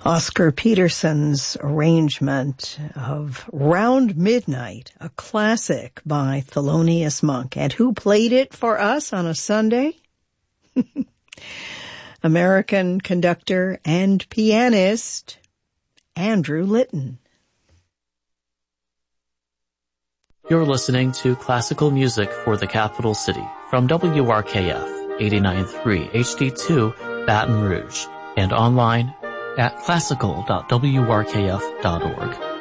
Oscar Peterson's arrangement of Round Midnight, a classic by Thelonious Monk. And who played it for us on a Sunday? American conductor and pianist Andrew Litton. You're listening to classical music for the capital city from WRKF 89.3 HD2 Baton Rouge and online at classical.wrkf.org.